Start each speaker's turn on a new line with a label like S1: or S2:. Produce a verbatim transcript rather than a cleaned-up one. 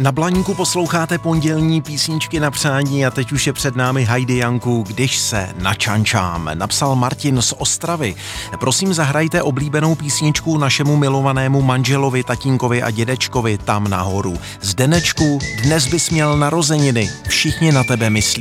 S1: Na Blaníku posloucháte pondělní písničky na přání a teď už je před námi Heidi Janku, Když se načančám. Napsal Martin z Ostravy. Prosím, zahrajte oblíbenou písničku našemu milovanému manželovi, tatínkovi a dědečkovi tam nahoru. Zdenečku, dnes bys měl narozeniny, všichni na tebe myslí.